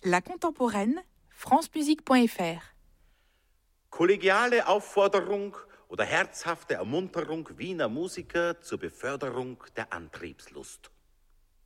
La Contemporaine, francemusique.fr. Kollegiale Aufforderung oder herzhafte Ermunterung Wiener Musiker zur Beförderung der Antriebslust.